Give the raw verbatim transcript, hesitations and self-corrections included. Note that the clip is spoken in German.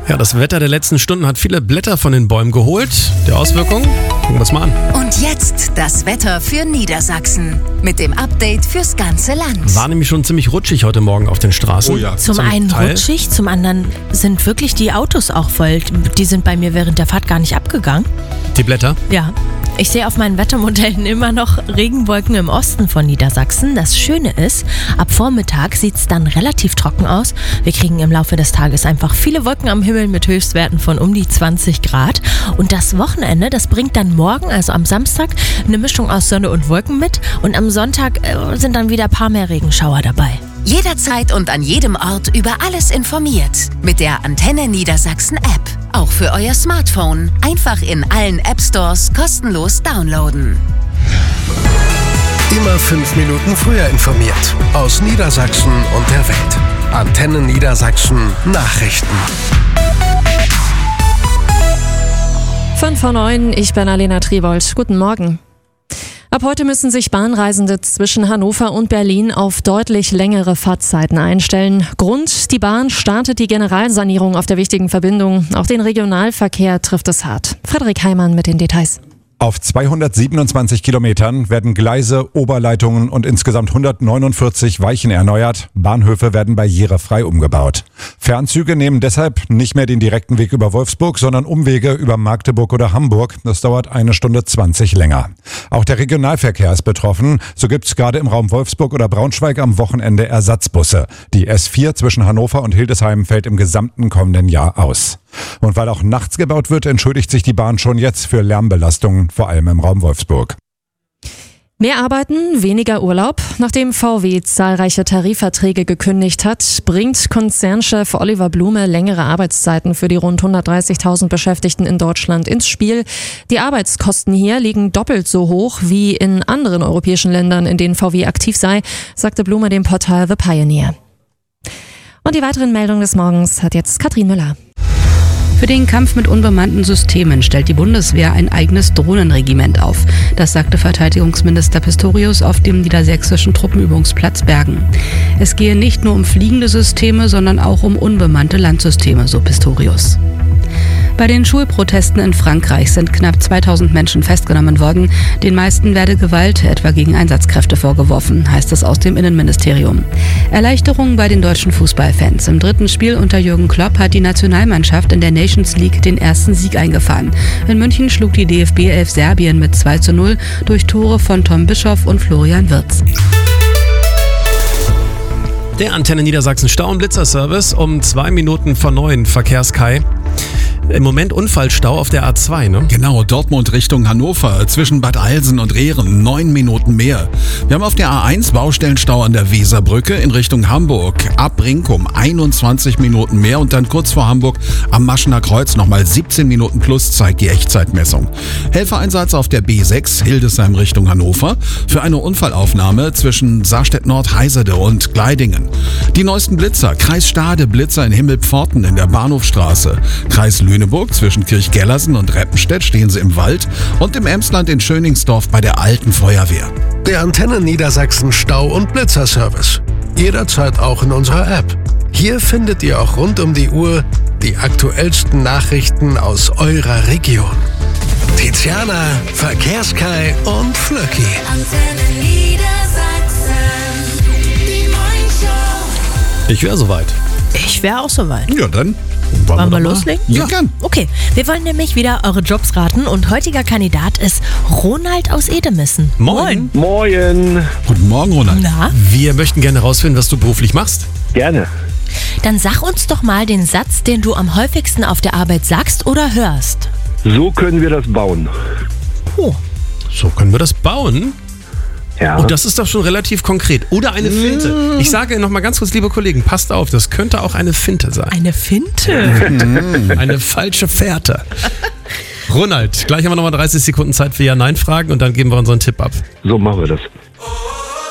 Ja, das Wetter der letzten Stunden hat viele Blätter von den Bäumen geholt. Die Auswirkungen? Gucken wir es mal an. Und jetzt das Wetter für Niedersachsen. Mit dem Update fürs ganze Land. War nämlich schon ziemlich rutschig heute Morgen auf den Straßen. Oh ja. Zum, Zum einen Teil. rutschig, zum anderen sind wirklich die Autos auch voll. Die sind bei mir während der Fahrt gar nicht abgegangen. Die Blätter? Ja. Ich sehe auf meinen Wettermodellen immer noch Regenwolken im Osten von Niedersachsen. Das Schöne ist, ab Vormittag sieht es dann relativ trocken aus. Wir kriegen im Laufe des Tages einfach viele Wolken am Himmel mit Höchstwerten von um die zwanzig Grad. Und das Wochenende, das bringt dann morgen, also am Samstag, eine Mischung aus Sonne und Wolken mit. Und am Sonntag äh, sind dann wieder ein paar mehr Regenschauer dabei. Jederzeit und an jedem Ort über alles informiert. Mit der Antenne Niedersachsen App. Auch für euer Smartphone. Einfach in allen App Stores kostenlos downloaden. Immer fünf Minuten früher informiert. Aus Niedersachsen und der Welt. Antenne Niedersachsen Nachrichten. fünf vor neun, ich bin Alena Triebold. Guten Morgen. Ab heute müssen sich Bahnreisende zwischen Hannover und Berlin auf deutlich längere Fahrtzeiten einstellen. Grund: die Bahn startet die Generalsanierung auf der wichtigen Verbindung. Auch den Regionalverkehr trifft es hart. Frederik Heimann mit den Details. Auf zweihundertsiebenundzwanzig Kilometern werden Gleise, Oberleitungen und insgesamt hundertneunundvierzig Weichen erneuert. Bahnhöfe werden barrierefrei umgebaut. Fernzüge nehmen deshalb nicht mehr den direkten Weg über Wolfsburg, sondern Umwege über Magdeburg oder Hamburg. Das dauert eine Stunde zwanzig länger. Auch der Regionalverkehr ist betroffen. So gibt es gerade im Raum Wolfsburg oder Braunschweig am Wochenende Ersatzbusse. Die S vier zwischen Hannover und Hildesheim fällt im gesamten kommenden Jahr aus. Und weil auch nachts gebaut wird, entschuldigt sich die Bahn schon jetzt für Lärmbelastungen, vor allem im Raum Wolfsburg. Mehr Arbeiten, weniger Urlaub. Nachdem V W zahlreiche Tarifverträge gekündigt hat, bringt Konzernchef Oliver Blume längere Arbeitszeiten für die rund hundertdreißigtausend Beschäftigten in Deutschland ins Spiel. Die Arbeitskosten hier liegen doppelt so hoch wie in anderen europäischen Ländern, in denen V W aktiv sei, sagte Blume dem Portal The Pioneer. Und die weiteren Meldungen des Morgens hat jetzt Katrin Müller. Für den Kampf mit unbemannten Systemen stellt die Bundeswehr ein eigenes Drohnenregiment auf. Das sagte Verteidigungsminister Pistorius auf dem niedersächsischen Truppenübungsplatz Bergen. Es gehe nicht nur um fliegende Systeme, sondern auch um unbemannte Landsysteme, so Pistorius. Bei den Schulprotesten in Frankreich sind knapp zweitausend Menschen festgenommen worden. Den meisten werde Gewalt, etwa gegen Einsatzkräfte, vorgeworfen, heißt es aus dem Innenministerium. Erleichterung bei den deutschen Fußballfans. Im dritten Spiel unter Jürgen Klopp hat die Nationalmannschaft in der Nations League den ersten Sieg eingefahren. In München schlug die D F B elf Serbien mit zwei zu null durch Tore von Tom Bischoff und Florian Wirtz. Der Antenne Niedersachsen Stau- und Blitzerservice um zwei Minuten vor neun. Verkehrskai. Im Moment Unfallstau auf der A zwei, ne? Genau, Dortmund Richtung Hannover, zwischen Bad Eilsen und Rehren, neun Minuten mehr. Wir haben auf der A eins Baustellenstau an der Weserbrücke in Richtung Hamburg. Ab Brinkum einundzwanzig Minuten mehr und dann kurz vor Hamburg am Maschener Kreuz nochmal siebzehn Minuten plus, zeigt die Echtzeitmessung. Helfereinsatz auf der B sechs Hildesheim Richtung Hannover für eine Unfallaufnahme zwischen Saarstedt-Nord, Heisede und Gleidingen. Die neuesten Blitzer: Kreis Stade Blitzer in Himmelpforten in der Bahnhofstraße, Kreis Lüneburg zwischen Kirchgellersen und Reppenstedt stehen sie im Wald und im Emsland in Schöningsdorf bei der Alten Feuerwehr. Der Antenne Niedersachsen Stau- und Blitzerservice. Jederzeit auch in unserer App. Hier findet ihr auch rund um die Uhr die aktuellsten Nachrichten aus eurer Region. Tiziana, Verkehrskai und Flöcki. Antenne Niedersachsen. Die Morningshow. Ich wäre soweit. Ich wäre auch soweit. Ja, dann Wollen wir doch mal. loslegen? Ja, gern. Okay, wir wollen nämlich wieder eure Jobs raten und heutiger Kandidat ist Ronald aus Edemissen. Moin. Moin, Guten Morgen, Ronald. Na, Wir möchten gerne herausfinden, was du beruflich machst. gerne. dann sag uns doch mal den Satz, den du am häufigsten auf der Arbeit sagst oder hörst. So können wir das bauen. Oh, So können wir das bauen. Ja. Und das ist doch schon relativ konkret. Oder eine Finte. Ich sage nochmal ganz kurz, liebe Kollegen, passt auf, das könnte auch eine Finte sein. eine Finte. Eine falsche Fährte. Ronald, gleich haben wir nochmal dreißig Sekunden Zeit für Ja-Nein-Fragen und dann geben wir unseren Tipp ab. So machen wir das.